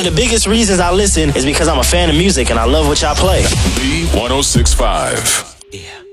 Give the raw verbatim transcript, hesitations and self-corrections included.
of the biggest reasons I listen is because I'm a fan of music and I love what y'all play. B one oh six point five. Yeah.